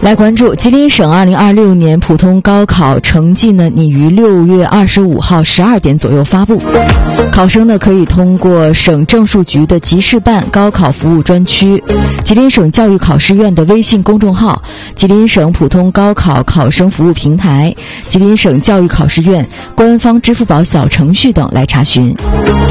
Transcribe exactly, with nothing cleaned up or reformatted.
来关注吉林省二零二六年普通高考成绩呢，拟于六月二十五号十二点左右发布。考生呢可以通过省政数局的集市办高考服务专区、吉林省教育考试院的微信公众号、吉林省普通高考考生服务平台、吉林省教育考试院官方支付宝小程序等来查询。